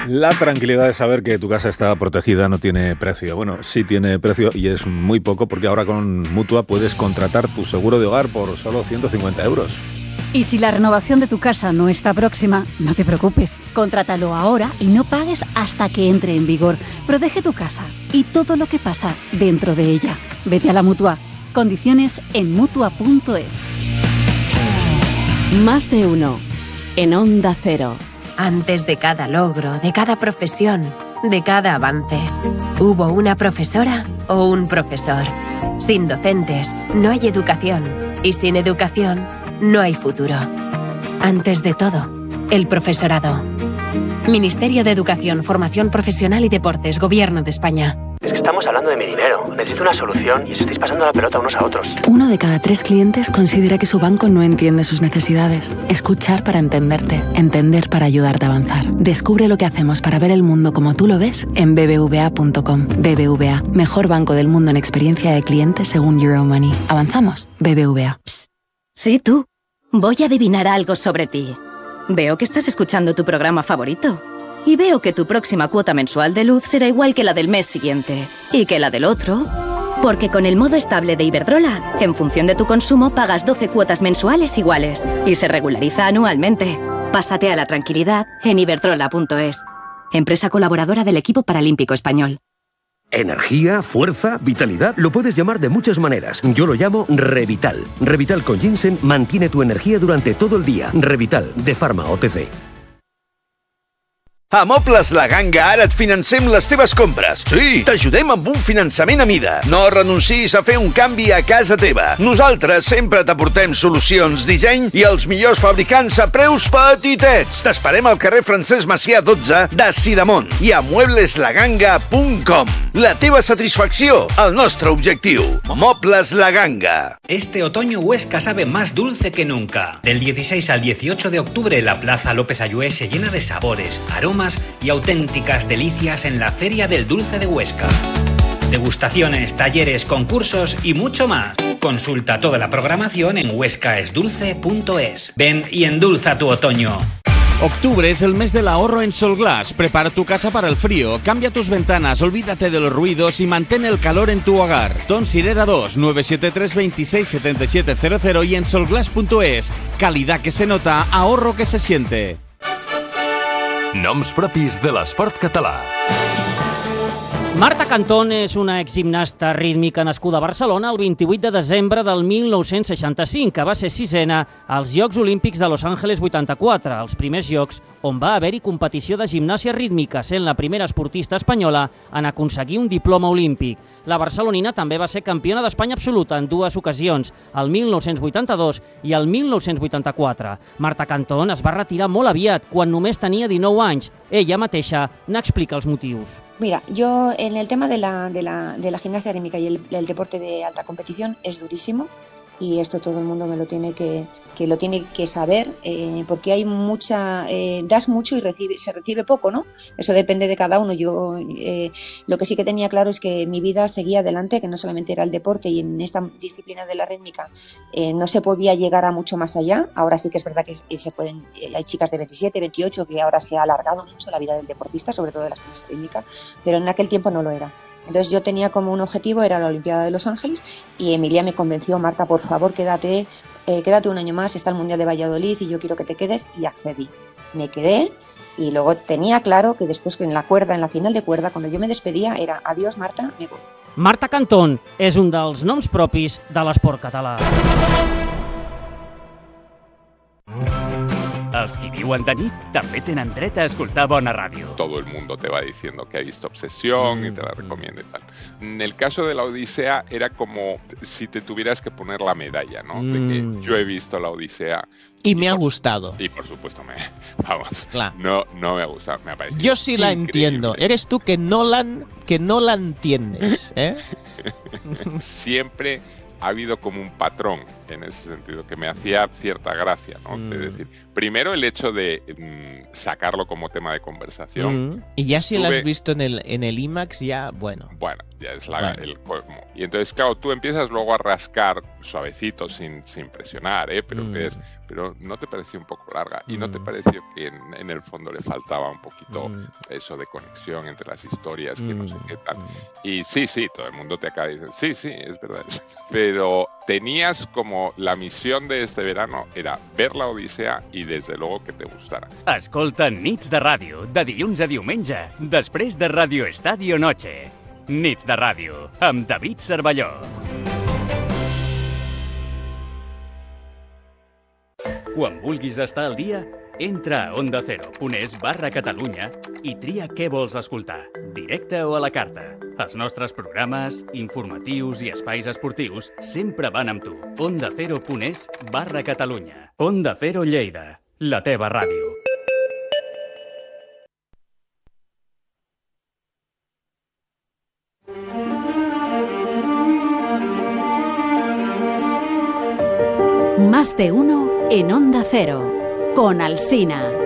La tranquilidad de saber que tu casa está protegida no tiene precio. Bueno, sí tiene precio y es muy poco, porque ahora con Mutua puedes contratar tu seguro de hogar por solo 150 euros. Y si la renovación de tu casa no está próxima, no te preocupes. Contrátalo ahora y no pagues hasta que entre en vigor. Protege tu casa y todo lo que pasa dentro de ella. Vete a la Mutua. Condiciones en Mutua.es. Más de uno. En Onda Cero. Antes de cada logro, de cada profesión, de cada avance, hubo una profesora o un profesor. Sin docentes, no hay educación. Y sin educación, no hay futuro. Antes de todo, el profesorado. Ministerio de Educación, Formación Profesional y Deportes, Gobierno de España. Es que estamos hablando de mi dinero. Necesito una solución y os estáis pasando la pelota unos a otros. 1 de cada 3 clientes considera que su banco no entiende sus necesidades. Escuchar para entenderte. Entender para ayudarte a avanzar. Descubre lo que hacemos para ver el mundo como tú lo ves en bbva.com. BBVA, mejor banco del mundo en experiencia de cliente según Euromoney. ¿Avanzamos? BBVA. Psst. Sí, tú. Voy a adivinar algo sobre ti. Veo que estás escuchando tu programa favorito. Y veo que tu próxima cuota mensual de luz será igual que la del mes siguiente. Y que la del otro. Porque con el modo estable de Iberdrola, en función de tu consumo, pagas 12 cuotas mensuales iguales. Y se regulariza anualmente. Pásate a la tranquilidad en iberdrola.es. Empresa colaboradora del equipo paralímpico español. Energía, fuerza, vitalidad, lo puedes llamar de muchas maneras. Yo lo llamo Revital. Revital con ginseng mantiene tu energía durante todo el día. Revital, de Pharma OTC. A Mobles La Ganga ara et financem les teves compres. Sí, t'ajudem amb un finançament a mida. No renuncis a fer un canvi a casa teva. Nosaltres sempre t'aportem solucions, disseny i els millors fabricants a preus petitets. T'esperem al carrer Francesc Macià 12 de Sidamon i a muebleslaganga.com. La teva satisfacció, el nostre objectiu. Mobles La Ganga. Este otoño Huesca sabe más dulce que nunca. Del 16 al 18 de octubre la Plaza López Ayué se llena de sabores, aromas y auténticas delicias en la Feria del Dulce de Huesca. Degustaciones, talleres, concursos y mucho más. Consulta toda la programación en huescaesdulce.es. Ven y endulza tu otoño. Octubre es el mes del ahorro en Solglass. Prepara tu casa para el frío, cambia tus ventanas, olvídate de los ruidos y mantén el calor en tu hogar. Ton Sirera 2, 973 26 7700 y en solglass.es. Calidad que se nota, ahorro que se siente. Noms propis de l'esport català. Marta Cantón és una exgimnasta rítmica nascuda a Barcelona el 28 de desembre del 1965, que va ser sisena als Jocs Olímpics de Los Angeles 84, els primers jocs on va haver-hi competició de gimnàsia rítmica, sent la primera esportista espanyola en aconseguir un diploma olímpic. La barcelonina també va ser campiona d'Espanya absoluta en 2 ocasions, el 1982 i el 1984. Marta Cantón es va retirar molt aviat, quan només tenia 19 anys. Ella mateixa n'explica els motius. Mira, yo en el tema de la gimnasia rítmica y el deporte de alta competición es durísimo, y esto todo el mundo me lo tiene que saber, porque hay mucha, das mucho y se recibe poco, ¿no? Eso depende de cada uno. Yo lo que sí que tenía claro es que mi vida seguía adelante, que no solamente era el deporte, y en esta disciplina de la rítmica no se podía llegar a mucho más allá. Ahora sí que es verdad que hay chicas de 27, 28, que ahora se ha alargado mucho la vida del deportista, sobre todo de la gimnasia rítmica, pero en aquel tiempo no lo era. Entonces yo tenía como un objetivo, era la Olimpiada de Los Ángeles, y Emilia me convenció: Marta, por favor, quédate un año más, está el Mundial de Valladolid y yo quiero que te quedes, y accedí. Me quedé, y luego tenía claro que después en la final de cuerda, cuando yo me despedía, era adiós Marta, me voy. Marta Cantón és un dels noms propis de l'esport català. Els qui viuen de nit també tenen dret a escoltar bona ràdio. Todo el mundo te va diciendo que ha visto Obsesión y te la recomienda y tal. En el caso de la Odisea era como si te tuvieras que poner la medalla, ¿no? De que yo he visto la Odisea. Y me ha gustado. Y por supuesto no me ha gustado, me ha parecido yo sí la entiendo. Eres tú que no la entiendes, ¿eh? Siempre ha habido como un patrón en ese sentido que me hacía cierta gracia, ¿no? Es decir, primero el hecho de sacarlo como tema de conversación. Y ya si lo has visto en el IMAX, ya, bueno. Bueno, ya es el colmo. Y entonces, claro, tú empiezas luego a rascar suavecito, sin presionar, pero pero ¿no te pareció un poco larga? ¿Y no te pareció que en el fondo le faltaba un poquito eso de conexión entre las historias, que no sé qué tal? Y sí, todo el mundo te acaba diciendo, sí, es verdad. Pero tenías como la misión de este verano era ver la Odisea y desde luego que te gustara. Escolta Nits de Ràdio, de dilluns a diumenge, després de Radio Estadio Noche. Nits de Ràdio, amb David Cervelló. Quan vulguis estar al dia, entra a ondacero.es/Catalunya i tria què vols escoltar, directe o a la carta. Els nostres programes, informatius i espais esportius sempre van amb tu. ondacero.es/Catalunya. Onda Cero Lleida, la teva ràdio. Más de uno en Onda Cero, con Alsina.